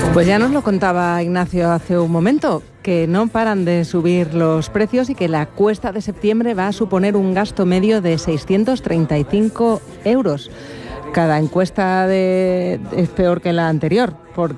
Pues ya nos lo contaba Ignacio hace un momento, que no paran de subir los precios y que la cuesta de septiembre va a suponer un gasto medio de 635 euros. Cada encuesta es peor que la anterior, porque